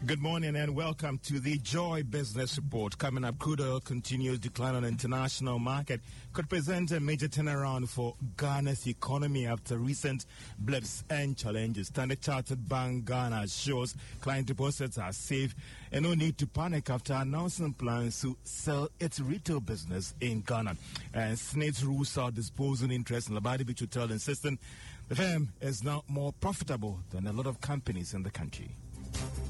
Good morning and welcome to the Joy Business Report. Coming up, crude oil continues decline on the international market. Could present a major turnaround for Ghana's economy after recent blips and challenges. Standard Chartered Bank Ghana shows client deposits are safe and no need to panic after announcing plans to sell its retail business in Ghana. And Snates rules out disposing interest in Labadi Beach Hotel, insisting the firm is now more profitable than a lot of companies in the country.